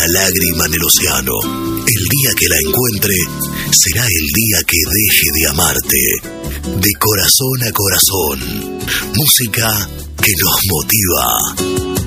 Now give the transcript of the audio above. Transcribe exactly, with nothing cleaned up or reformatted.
lágrima en el océano. El día que la encuentre será el día que deje de amarte. De corazón a corazón, música que nos motiva.